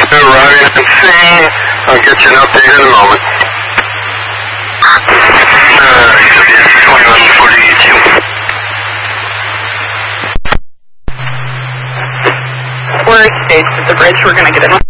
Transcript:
Arriving at scene. I'll get you an update in a moment. Should be at 2142. We're at the bridge. We're going to get it.